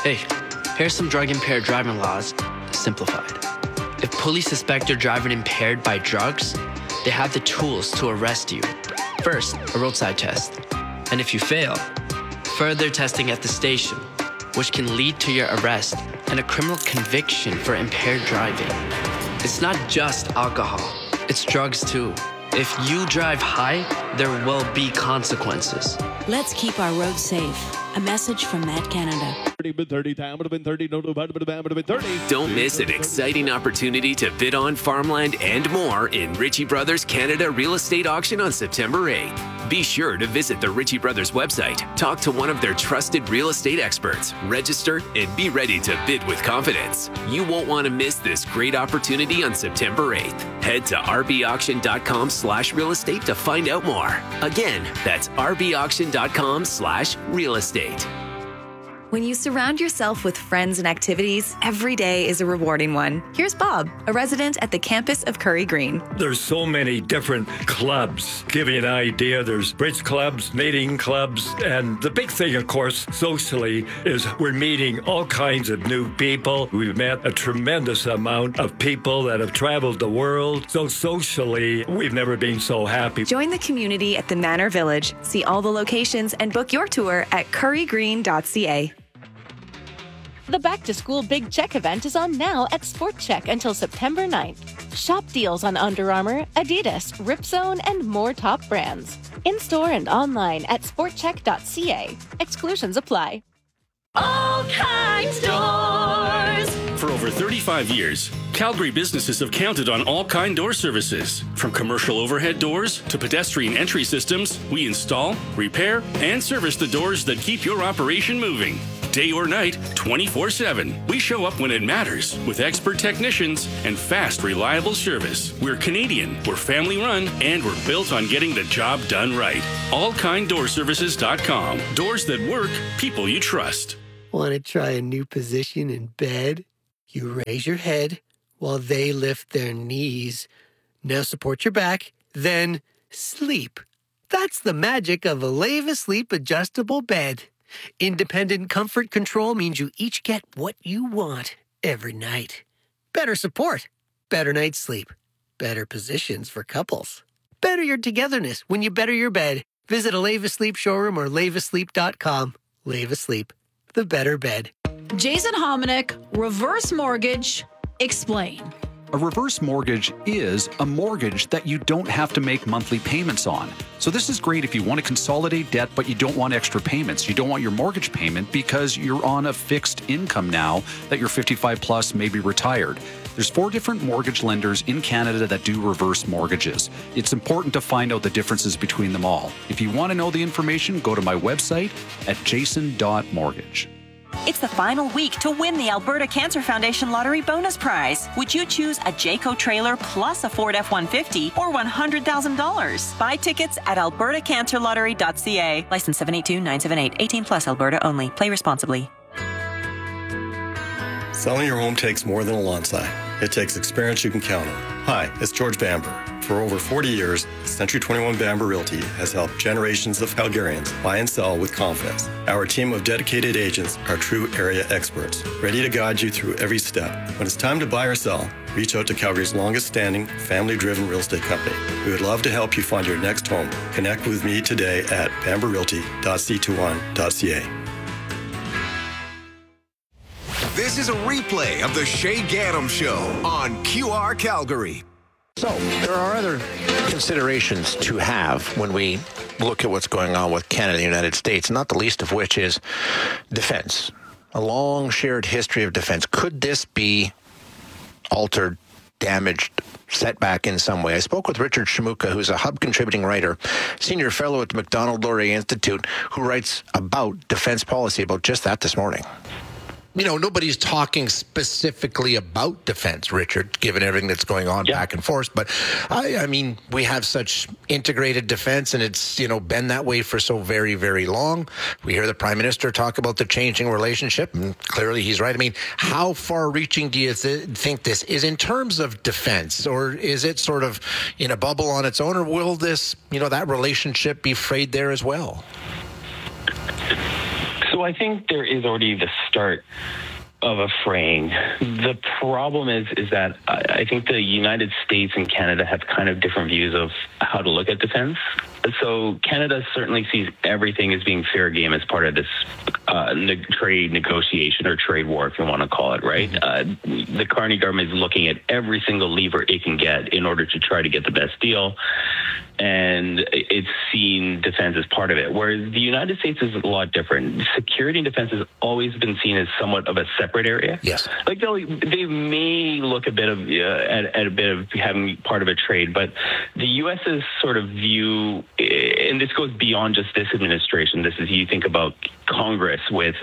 Hey, here's some drug-impaired driving laws simplified. If police suspect you're driving impaired by drugs, they have the tools to arrest you. First, a roadside test. And if you fail, further testing at the station, which can lead to your arrest and a criminal conviction for impaired driving. It's not just alcohol, it's drugs too. If you drive high, there will be consequences. Let's keep our roads safe. A message from Matt Canada. Don't miss an exciting opportunity to bid on farmland and more in Ritchie Brothers Canada Real Estate Auction on September 8th. Be sure to visit the Ritchie Brothers website, talk to one of their trusted real estate experts, register, and be ready to bid with confidence. You won't want to miss this great opportunity on September 8th. Head to rbauction.com/real estate to find out more. Again, that's rbauction.com/real estate. When you surround yourself with friends and activities, every day is a rewarding one. Here's Bob, a resident at the campus of Curry Green. There's so many different clubs. Give you an idea, there's bridge clubs, knitting clubs, and the big thing, of course, socially, is we're meeting all kinds of new people. We've met a tremendous amount of people that have traveled the world. So socially, we've never been so happy. Join the community at the Manor Village. See all the locations and book your tour at currygreen.ca. The Back to School Big Check event is on now at Sport Check until September 9th. Shop deals on Under Armour, Adidas, Ripzone, and more top brands. In-store and online at sportcheck.ca. Exclusions apply. All Kinds Doors. For over 35 years, Calgary businesses have counted on All Kind Door services. From commercial overhead doors to pedestrian entry systems, we install, repair, and service the doors that keep your operation moving. Day or night, 24/7. We show up when it matters with expert technicians and fast, reliable service. We're Canadian, we're family run, and we're built on getting the job done right. AllKindDoorServices.com. Doors that work, people you trust. Want to try a new position in bed? You raise your head while they lift their knees. Now support your back, then sleep. That's the magic of a Leva Sleep adjustable bed. Independent comfort control means you each get what you want every night. Better support, better night's sleep, better positions for couples. Better your togetherness when you better your bed. Visit a Leva Sleep showroom or levasleep.com. Leva Sleep, the better bed. Jason Hominick, Reverse Mortgage, explain. A reverse mortgage is a mortgage that you don't have to make monthly payments on. So this is great if you want to consolidate debt, but you don't want extra payments. You don't want your mortgage payment because you're on a fixed income now that you're 55 plus, maybe retired. There's 4 different mortgage lenders in Canada that do reverse mortgages. It's important to find out the differences between them all. If you want to know the information, go to my website at jason.mortgage. It's the final week to win the Alberta Cancer Foundation Lottery Bonus Prize. Would you choose a Jayco trailer plus a Ford F-150 or $100,000? Buy tickets at albertacancerlottery.ca. License 782-978. 18 plus, Alberta only. Play responsibly. Selling your home takes more than a lawn sign. It takes experience you can count on. Hi, it's George Bamber. For over 40 years, Century 21 Bamber Realty has helped generations of Calgarians buy and sell with confidence. Our team of dedicated agents are true area experts, ready to guide you through every step. When it's time to buy or sell, reach out to Calgary's longest-standing, family-driven real estate company. We would love to help you find your next home. Connect with me today at bamberrealty.c21.ca. This is a replay of the Shay Gaddam Show on QR Calgary. So, there are other considerations to have when we look at what's going on with Canada and the United States, not the least of which is defense. A long shared history of defense. Could this be altered, damaged, set back in some way? I spoke with Richard Shamuka, who's a Hub contributing writer, senior fellow at the Macdonald-Laurier Institute, who writes about defense policy, about just that this morning. You know, nobody's talking specifically about defense, Richard, given everything that's going on back and forth. But, I mean, we have such integrated defense, and it's, you know, been that way for so very, very long. We hear the Prime Minister talk about the changing relationship, and clearly he's right. I mean, how far-reaching do you think this is in terms of defense? Or is it sort of in a bubble on its own, or will this, you know, that relationship be frayed there as well? So I think there is already the start of a fraying. The problem is that I think the United States and Canada have kind of different views of how to look at defense. So Canada certainly sees everything as being fair game as part of this trade negotiation or trade war, if you want to call it, right? The Carney government is looking at every single lever it can get in order to try to get the best deal. And it's seen defense as part of it, whereas the United States is a lot different. Security and defense has always been seen as somewhat of a separate area. Yes, like they may look a bit of at a bit of having part of a trade, but the U.S.'s sort of view, and this goes beyond just this administration. This is, you think about Congress with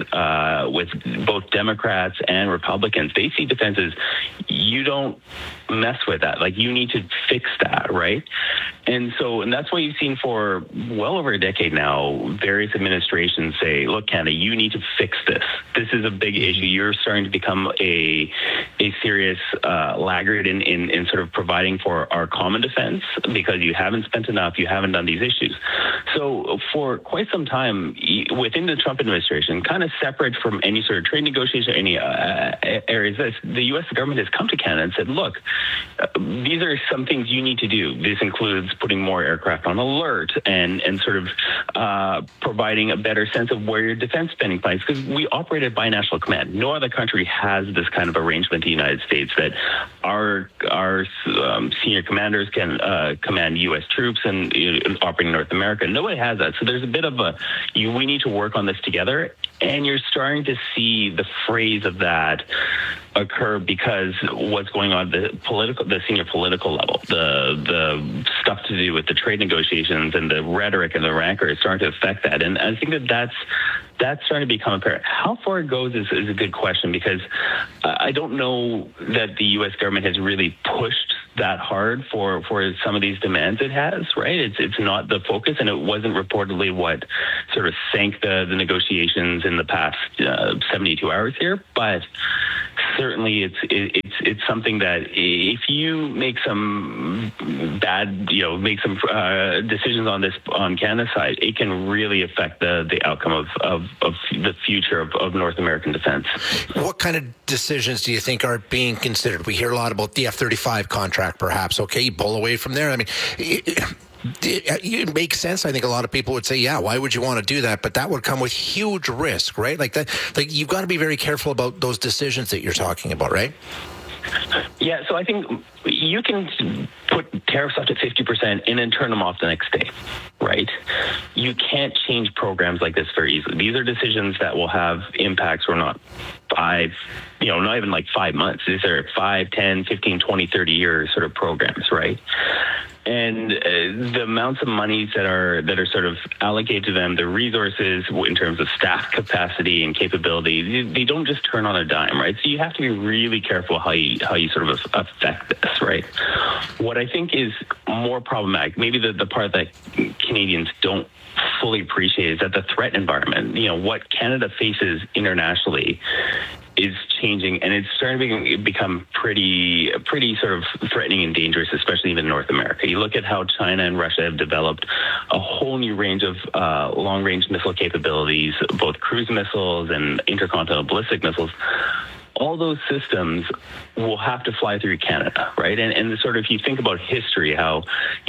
both Democrats and Republicans. They see defense as, you don't mess with that. Like, you need to fix that, right? And that's why you've seen for well over a decade now, various administrations say, look, Canada, you need to fix this. This is a big issue. You're starting to become a serious laggard in sort of providing for our common defense because you haven't spent enough, you haven't done these issues. So for quite some time within the Trump administration, kind of separate from any sort of trade negotiation or any areas, the U.S. government has come to Canada and said, look, these are some things you need to do. This includes putting more aircraft on alert and sort of providing a better sense of where your defense spending lies, because we operate at binational command. No other country has this kind of arrangement in the United States that our senior commanders can command U.S. troops and operate in North America. Nobody has that. So there's a bit of we need to work on this together. And you're starting to see the phrase of that occur because what's going on at the senior political level, the stuff to do with the trade negotiations and the rhetoric and the rancor is starting to affect that. And I think that's starting to become apparent. How far it goes is a good question, because I don't know that the U.S. government has really pushed that hard for some of these demands it has, right? It's not the focus, and it wasn't reportedly what sort of sank the negotiations in the past 72 hours here. But certainly it's something that if you make some bad, make some decisions on Canada's side, it can really affect the outcome of the future of North American defense. What kind of decisions do you think are being considered? We hear a lot about the F-35 contract, perhaps. Okay, you pull away from there. I mean, it makes sense. I think a lot of people would say, yeah, why would you want to do that? But that would come with huge risk, right? Like you've got to be very careful about those decisions that you're talking about, right? Yeah, so I think you can put tariffs up to 50% and then turn them off the next day, right? You can't change programs like this very easily. These are decisions that will have impacts or not not even like 5 months. These are 5, 10, 15, 20, 30 year sort of programs, right? And the amounts of monies that are sort of allocated to them, the resources in terms of staff capacity and capability, they don't just turn on a dime, right? So you have to be really careful how you sort of affect this, right? What I think is more problematic, maybe the part that Canadians don't fully appreciate, is that the threat environment, what Canada faces internationally is changing, and it's starting to become pretty sort of threatening and dangerous, especially even in North America. You look at how China and Russia have developed a whole new range of long-range missile capabilities, both cruise missiles and intercontinental ballistic missiles. All those systems will have to fly through Canada, right? And sort of, if you think about history, how,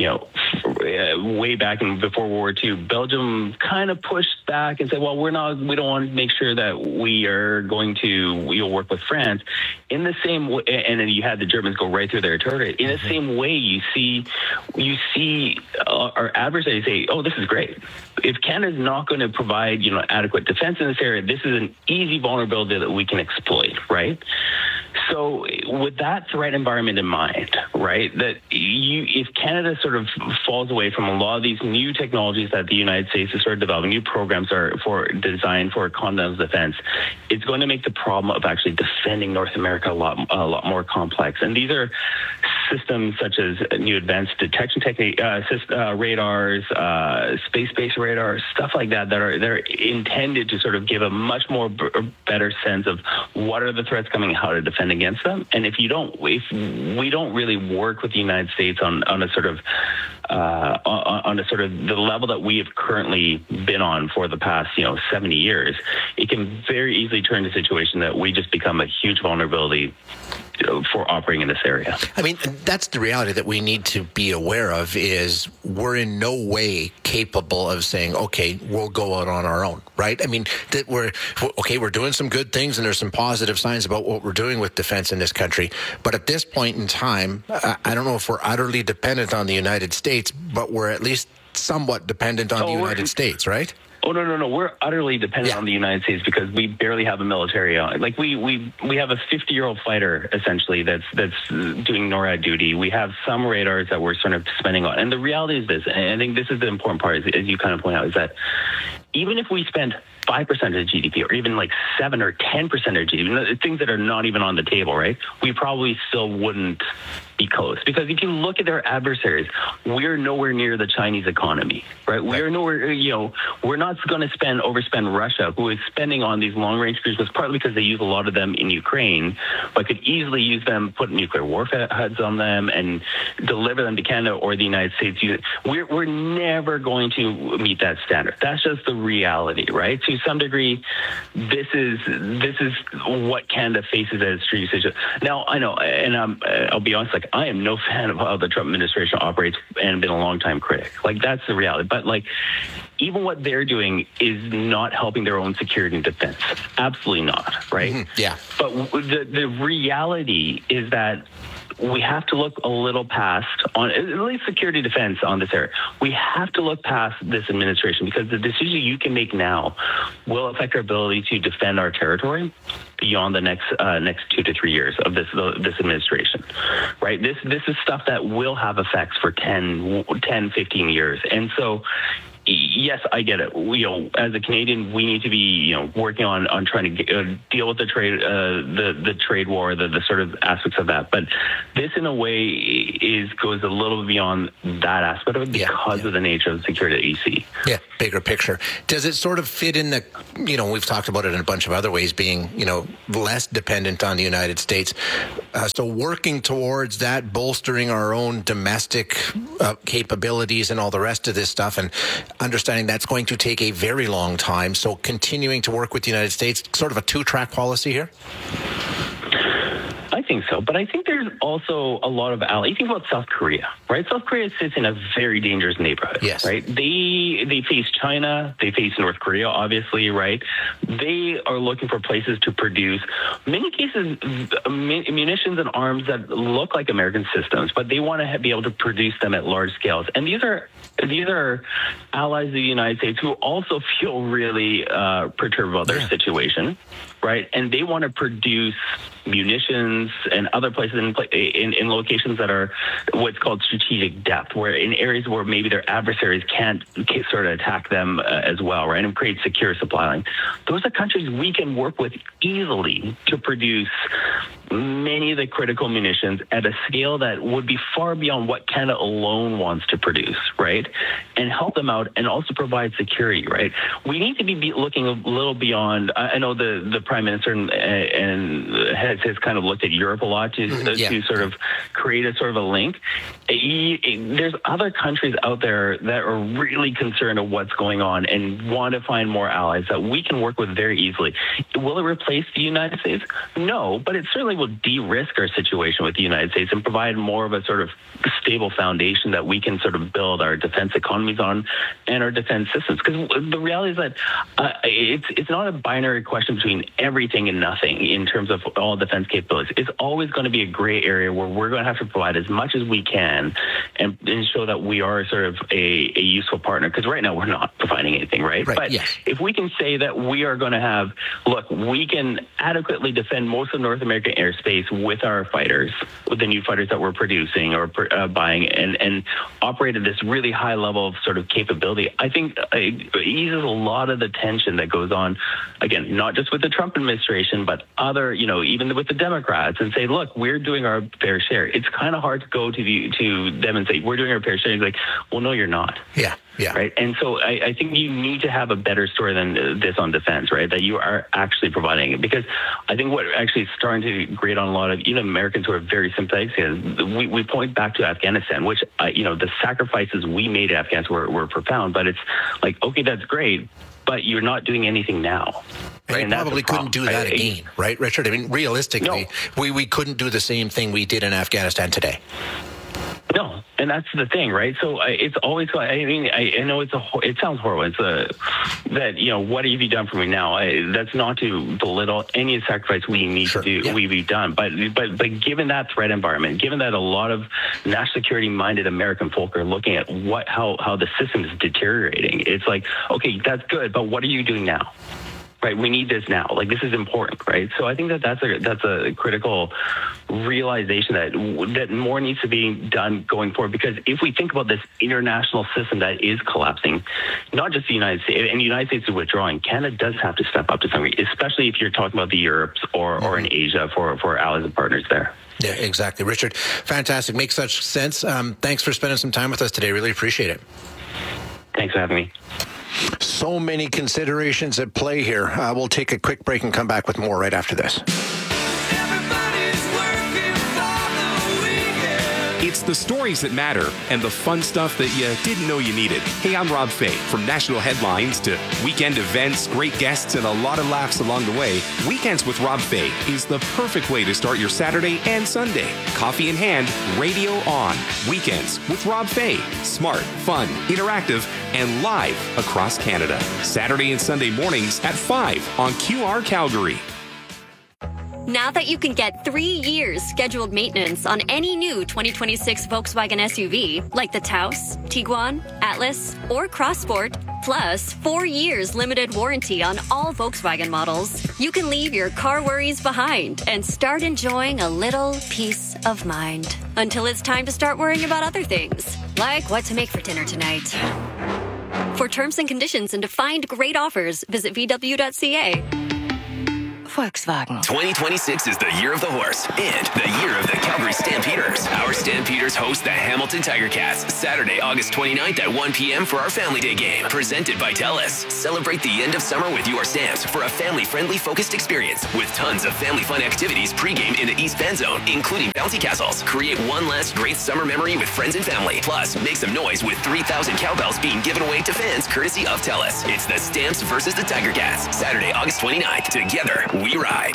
way back before World War II, Belgium kind of pushed back and said, well, we don't want to make sure that we are going to work with France. In the same way, and then you had the Germans go right through their territory. In the same way, you see our adversaries say, oh, this is great. If Canada's not going to provide, adequate defense in this area, this is an easy vulnerability that we can exploit, right? So with that threat environment in mind, right, that if Canada sort of falls away from a lot of these new technologies that the United States has started developing, new programs are designed for continental defense, it's going to make the problem of actually defending North America a lot more complex. And these are systems such as new advanced detection technique, radars, space-based radars, stuff like that are intended to sort of give a much more better sense of what are the threats coming and how to defend against them. And if we don't really work with the United States on a sort of on a sort of the level that we have currently been on for the past 70 years, it can very easily turn to a situation that we just become a huge vulnerability for operating in this area. I mean, that's the reality that we need to be aware of, is we're in no way capable of saying, okay, we'll go out on our own, right? I mean, that we're doing some good things and there's some positive signs about what we're doing with defense in this country. But at this point in time, I don't know if we're utterly dependent on the United States, but we're at least somewhat dependent on the United States, right? Oh, no. We're utterly dependent on the United States because we barely have a military. Like we have a 50-year-old fighter, essentially, that's doing NORAD duty. We have some radars that we're sort of spending on. And the reality is this, and I think this is the important part, as you kind of point out, is that even if we spend 5% of GDP or even like 7 or 10% of GDP, things that are not even on the table, right? We probably still wouldn't be close. Because if you look at their adversaries, we're nowhere near the Chinese economy, right? We're nowhere, we're not going to overspend Russia, who is spending on these long-range cruisers, partly because they use a lot of them in Ukraine, but could easily use them, put nuclear warheads on them, and deliver them to Canada or the United States. We're never going to meet that standard. That's just the reality, right? To some degree, this is what Canada faces as strategic decision. Now, I know, and I'll be honest, like, I am no fan of how the Trump administration operates and been a long-time critic. Like, that's the reality. But, like, even what they're doing is not helping their own security and defense. Absolutely not, right? Mm-hmm. Yeah. But the reality is that we have to look a little past, on at least security defense on this area. We have to look past this administration, because the decision you can make now will affect our ability to defend our territory beyond the next 2 to 3 years of this administration, right? This is stuff that will have effects for 10, 15 years. And so, yes, I get it. As a Canadian, we need to be, working on trying to deal with the trade war, the sort of aspects of that. But this, in a way, goes a little beyond that aspect of it because of the nature of the security that you see. Yeah, bigger picture. Does it sort of fit in the, we've talked about it in a bunch of other ways, being, less dependent on the United States. So working towards that, bolstering our own domestic capabilities and all the rest of this stuff, and understanding that's going to take a very long time. So continuing to work with the United States, sort of a two-track policy here? I think so, but I think there's also a lot of allies. You think about South Korea, right? South Korea sits in a very dangerous neighborhood, right? They face China, they face North Korea, obviously, right? They are looking for places to produce, in many cases, munitions and arms that look like American systems, but they want to be able to produce them at large scales. And these are allies of the United States who also feel really perturbed about their situation, right? And they want to produce munitions and other places in locations that are what's called strategic depth, where in areas where maybe their adversaries can't sort of attack them as well, right? And create secure supply lines. Those are countries we can work with easily to produce many of the critical munitions at a scale that would be far beyond what Canada alone wants to produce, right? And help them out and also provide security, right? We need to be looking a little beyond. I know the Prime Minister and has kind of looked at Europe a lot to sort of create a sort of a link. There's other countries out there that are really concerned of what's going on and want to find more allies that we can work with very easily. Will it replace the United States? No, but it certainly will de-risk our situation with the United States and provide more of a sort of stable foundation that we can sort of build our defense economies on and our defense systems. Because the reality is that it's not a binary question between everything and nothing in terms of all defense capabilities. It's always going to be a gray area where we're going to have to provide as much as we can and show that we are sort of a useful partner. Because right now we're not providing anything, right? But if we can say that we are going to have, look, we can adequately defend most of North American airspace with our fighters, with the new fighters that we're producing or buying, and operate at this really high level of sort of capability, I think it eases a lot of the tension that goes on, again, not just with the Trump administration, but other, even with the Democrats, and say, look, we're doing our fair share. It's kind of hard to go to them and say, we're doing our fair share. It's like, well, no, you're not. Yeah. Yeah. Right. And so I think you need to have a better story than this on defense, right? That you are actually providing it. Because I think what actually is starting to grate on a lot of Americans who are very sympathetic is we point back to Afghanistan, which, the sacrifices we made in Afghanistan were profound. But it's like, okay, that's great, but you're not doing anything now. Right, probably couldn't do that again, right, Richard? I mean, realistically, we couldn't do the same thing we did in Afghanistan today. No, and that's the thing, right? So it's always. I mean, I know it sounds horrible. It's what have you done for me now? That's not to belittle any sacrifice we need to do. We've done, but given that threat environment, given that a lot of national security minded American folk are looking at how the system is deteriorating, it's like, okay, that's good, but what are you doing now? Right, we need this now. Like, this is important, right? So I think that's a critical realization that more needs to be done going forward. Because if we think about this international system that is collapsing, not just the United States, and the United States is withdrawing, Canada does have to step up to some degree, especially if you're talking about the Europes or in Asia for allies and partners there. Yeah, exactly. Richard, fantastic. Makes such sense. Thanks for spending some time with us today. Really appreciate it. Thanks for having me. So many considerations at play here. We'll take a quick break and come back with more right after this. It's the stories that matter and the fun stuff that you didn't know you needed. Hey, I'm Rob Fay. From national headlines to weekend events, great guests, and a lot of laughs along the way, Weekends with Rob Fay is the perfect way to start your Saturday and Sunday. Coffee in hand, radio on. Weekends with Rob Fay. Smart, fun, interactive, and live across Canada. Saturday and Sunday mornings at 5 on QR Calgary. Now that you can get 3 years scheduled maintenance on any new 2026 Volkswagen SUV, like the Taos, Tiguan, Atlas, or Crossport, plus 4 years limited warranty on all Volkswagen models, you can leave your car worries behind and start enjoying a little peace of mind. Until it's time to start worrying about other things, like what to make for dinner tonight. For terms and conditions and to find great offers, visit VW.ca. Volkswagen. 2026 is the year of the horse and the year of the Calgary Stampeders. Our Stampeders host the Hamilton Tiger Cats Saturday, August 29th at 1 p.m. for our Family Day game, presented by TELUS. Celebrate the end of summer with your Stamps for a family-friendly focused experience with tons of family fun activities pregame in the East Van Zone, including bouncy castles. Create one last great summer memory with friends and family. Plus, make some noise with 3,000 cowbells being given away to fans courtesy of TELUS. It's the Stamps versus the Tiger Cats, Saturday, August 29th. Together, we ride.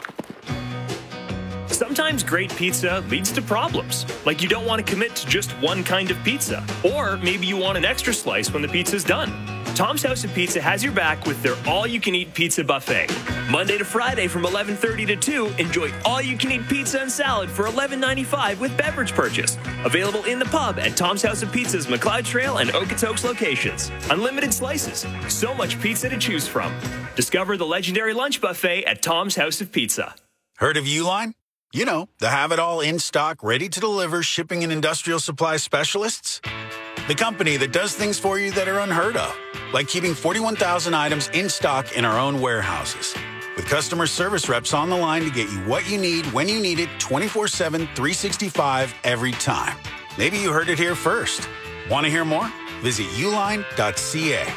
Sometimes great pizza leads to problems, like you don't want to commit to just one kind of pizza, or maybe you want an extra slice when the pizza's done. Tom's House of Pizza has your back with their all-you-can-eat pizza buffet. Monday to Friday from 11:30 to 2, enjoy all-you-can-eat pizza and salad for $11.95 with beverage purchase. Available in the pub at Tom's House of Pizza's McLeod Trail and Okotoks locations. Unlimited slices, so much pizza to choose from. Discover the legendary lunch buffet at Tom's House of Pizza. Heard of Uline? You know, the have-it-all in-stock, ready-to-deliver shipping and industrial supply specialists. The company that does things for you that are unheard of, like keeping 41,000 items in stock in our own warehouses. With customer service reps on the line to get you what you need when you need it 24/7, 365 every time. Maybe you heard it here first. Want to hear more? Visit uline.ca.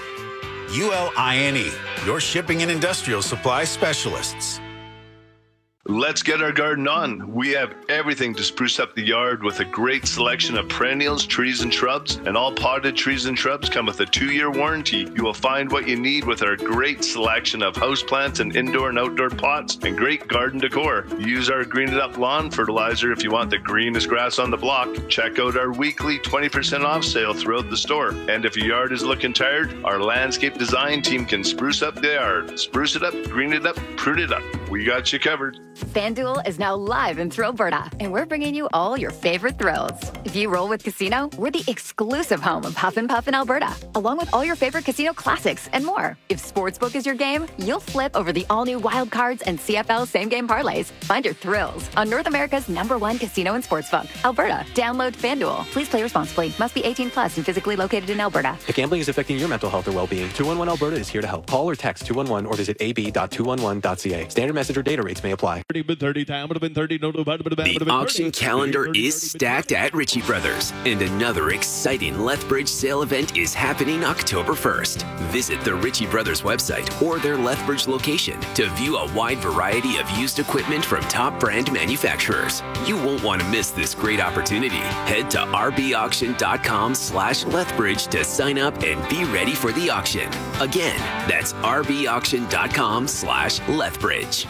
ULINE, your shipping and industrial supply specialists. Let's get our garden on. We have everything to spruce up the yard with a great selection of perennials, trees, and shrubs. And all potted trees and shrubs come with a 2-year warranty. You will find what you need with our great selection of houseplants and indoor and outdoor pots and great garden decor. Use our Green It Up lawn fertilizer if you want the greenest grass on the block. Check out our weekly 20% off sale throughout the store. And if your yard is looking tired, our landscape design team can spruce up the yard. Spruce it up, green it up, prune it up. We got you covered. FanDuel is now live in Thrillberta, and we're bringing you all your favorite thrills. If you roll with Casino, we're the exclusive home of Huff and Puff in Alberta, along with all your favorite casino classics and more. If Sportsbook is your game, you'll flip over the all-new Wild Cards and CFL same-game parlays. Find your thrills on North America's #1 casino and sportsbook, Alberta. Download FanDuel. Please play responsibly. Must be 18 plus and physically located in Alberta. If gambling is affecting your mental health or well-being, 211 Alberta is here to help. Call or text 211 or visit ab.211.ca. Standard message or data rates may apply. The auction calendar is stacked at Ritchie Brothers, and another exciting Lethbridge sale event is happening October 1st. Visit the Ritchie Brothers website or their Lethbridge location to view a wide variety of used equipment from top brand manufacturers. You won't want to miss this great opportunity. Head to rbauction.com/Lethbridge to sign up and be ready for the auction. Again, that's rbauction.com/Lethbridge.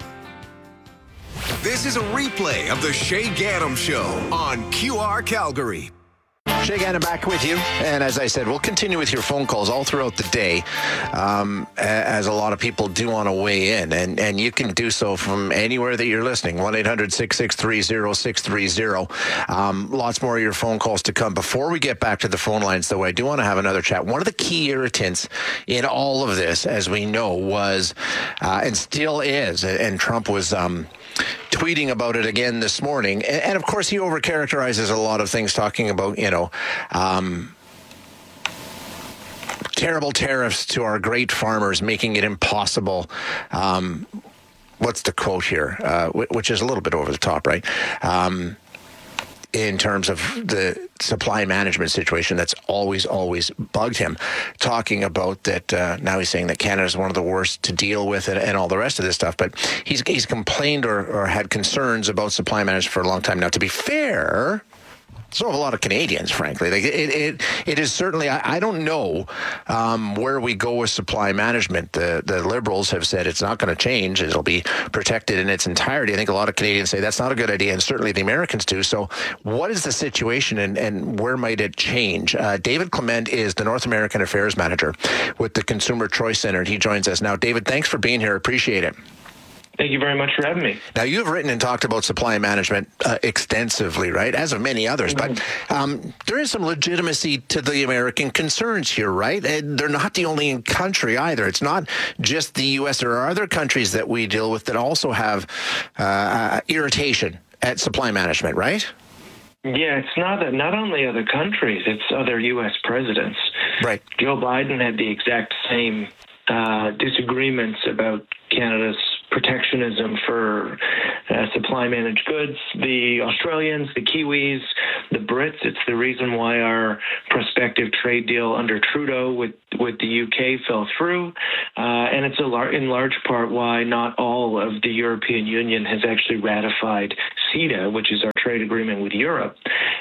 This is a replay of the Shay Gaddam Show on QR Calgary. Shay Gaddam back with you. And as I said, we'll continue with your phone calls all throughout the day, as a lot of people do want to weigh in. And you can do so from anywhere that you're listening, 1-800-663-0630. Lots more of your phone calls to come. Before we get back to the phone lines, though, I do want to have another chat. One of the key irritants in all of this, as we know, was, and still is, and Trump was tweeting about it again this morning. And of course, he overcharacterizes a lot of things, talking about, terrible tariffs to our great farmers, making it impossible. What's the quote here? Which is a little bit over the top, right? In terms of the supply management situation that's always bugged him, talking about that. Now he's saying that Canada is one of the worst to deal with and all the rest of this stuff. But he's complained or had concerns about supply management for a long time. Now, to be fair, so have a lot of Canadians, frankly. Like it is certainly, I don't know where we go with supply management. The Liberals have said it's not going to change. It'll be protected in its entirety. I think a lot of Canadians say that's not a good idea, and certainly the Americans do. So what is the situation, and where might it change? David Clement is the North American Affairs Manager with the Consumer Choice Center, and he joins us now. David, thanks for being here. Appreciate it. Thank you very much for having me. Now, you've written and talked about supply management extensively, right, as of many others. But there is some legitimacy to the American concerns here, right? And they're not the only country either. It's not just the U.S. There are other countries that we deal with that also have irritation at supply management, right? Yeah, it's not only other countries, it's other U.S. presidents. Right. Joe Biden had the exact same disagreements about Canada's protectionism for supply managed goods. The Australians, the Kiwis, the Brits, it's the reason why our prospective trade deal under Trudeau with the UK fell through. And it's in large part why not all of the European Union has actually ratified CETA, which is our trade agreement with Europe.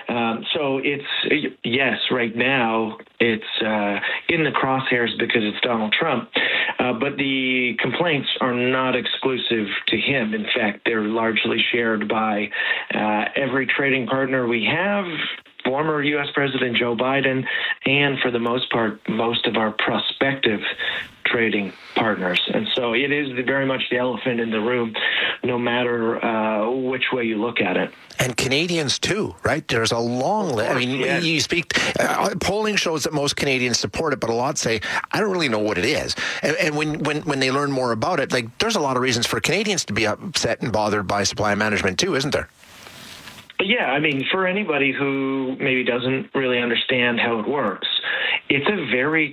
So it's, yes, right now it's in the crosshairs because it's Donald Trump. But the complaints are not exclusive to him. In fact, they're largely shared by every trading partner we have, former U.S. President Joe Biden, and for the most part, most of our prospective trading partners. And so it is very much the elephant in the room, no matter which way you look at it. And Canadians too, right? There's a long list. I mean, you speak, polling shows that most Canadians support it, but a lot say, I don't really know what it is. And when they learn more about it, like, there's a lot of reasons for Canadians to be upset and bothered by supply management too, isn't there? Yeah, I mean, for anybody who maybe doesn't really understand how it works, it's a very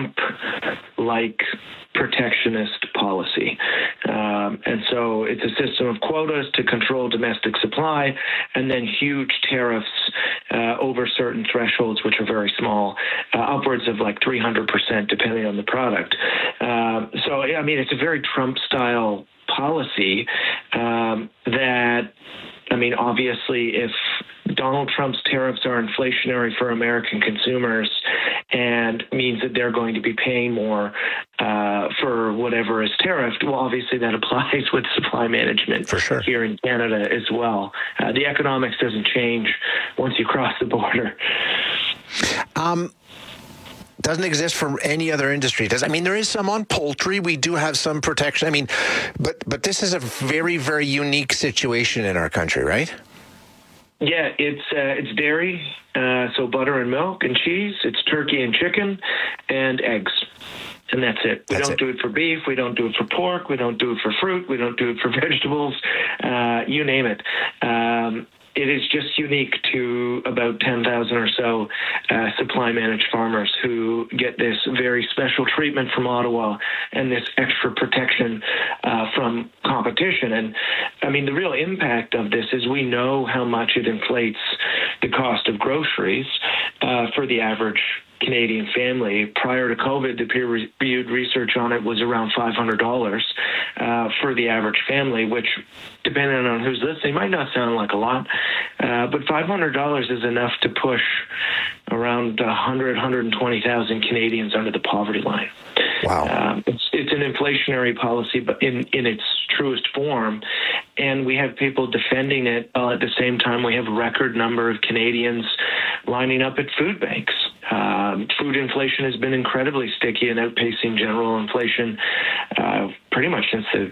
Trump-like protectionist policy. And so it's a system of quotas to control domestic supply, and then huge tariffs over certain thresholds, which are very small, upwards of like 300%, depending on the product. So, I mean, it's a very Trump-style policy that, I mean, obviously, if Donald Trump's tariffs are inflationary for American consumers and means that they're going to be paying more for whatever is tariffed, well, obviously that applies with supply management for sure here in Canada as well. The economics doesn't change once you cross the border. Doesn't exist for any other industry. I mean, there is some on poultry. We do have some protection. I mean, but this is a very, very unique situation in our country, right? Yeah, it's dairy, so butter and milk and cheese. It's turkey and chicken and eggs. And that's it. We don't do it for beef. We don't do it for pork. We don't do it for fruit. We don't do it for vegetables. You name it. It is just unique to about 10,000 or so supply managed farmers who get this very special treatment from Ottawa and this extra protection from competition. And I mean, the real impact of this is we know how much it inflates the cost of groceries for the average Canadian family. Prior to COVID, the peer-reviewed research on it was around $500 for the average family, which, depending on who's listening, might not sound like a lot, but $500 is enough to push around 120,000 Canadians under the poverty line. Wow. It's an inflationary policy, but in its truest form, and we have people defending it. At the same time, we have a record number of Canadians lining up at food banks. Food inflation has been incredibly sticky and outpacing general inflation pretty much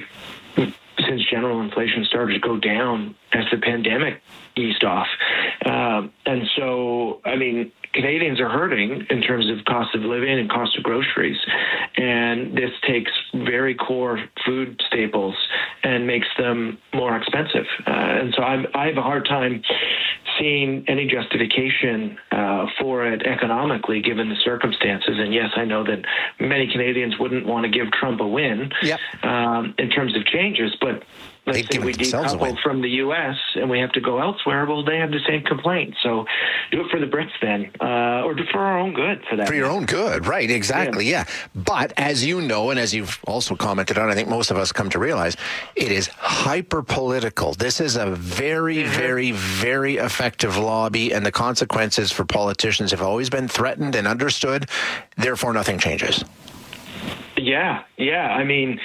since general inflation started to go down as the pandemic eased off. And so, I mean, Canadians are hurting in terms of cost of living and cost of groceries. And this takes very core food staples and makes them more expensive. And so I have a hard time seeing any justification for it economically, given the circumstances. And yes, I know that many Canadians wouldn't want to give Trump a win in terms of changes, but let's say we decouple from the U.S. and we have to go elsewhere, well, they have the same complaint. So do it for the Brits then, or do it for our own good, for that. For your own good, right, exactly, yeah. But as you know, and as you've also commented on, I think most of us come to realize, it is hyper-political. This is a very, very, very effective lobby, and the consequences for politicians have always been threatened and understood. Therefore, nothing changes. Yeah. I mean,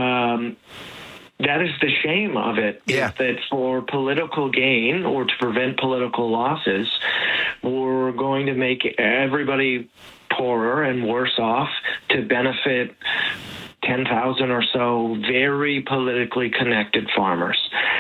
that is the shame of it, is that for political gain or to prevent political losses, we're going to make everybody poorer and worse off to benefit 10,000 or so very politically connected farmers.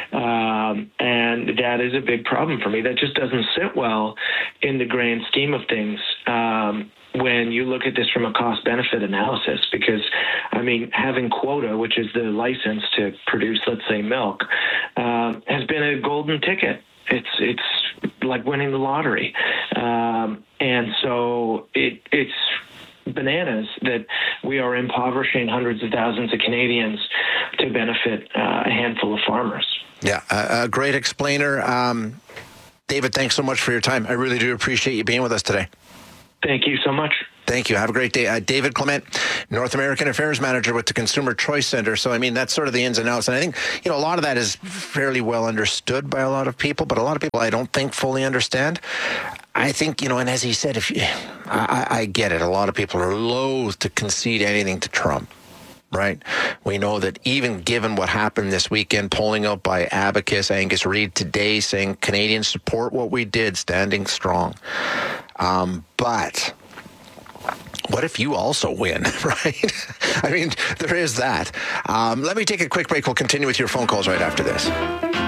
And that is a big problem for me. That just doesn't sit well in the grand scheme of things. When you look at this from a cost-benefit analysis, because, I mean, having quota, which is the license to produce, let's say, milk, has been a golden ticket. It's like winning the lottery. And so it's bananas that we are impoverishing hundreds of thousands of Canadians to benefit a handful of farmers. Yeah, a great explainer. David, thanks so much for your time. I really do appreciate you being with us today. Thank you so much. Thank you. Have a great day. David Clement, North American Affairs Manager with the Consumer Choice Center. So, I mean, that's sort of the ins and outs. And I think, a lot of that is fairly well understood by a lot of people, but a lot of people I don't think fully understand. I think, and as he said, I get it. A lot of people are loath to concede anything to Trump. Right. We know that even given what happened this weekend, polling out by Abacus, Angus Reid today saying Canadians support what we did, standing strong. But what if you also win, right? I mean, there is that. Let me take a quick break. We'll continue with your phone calls right after this.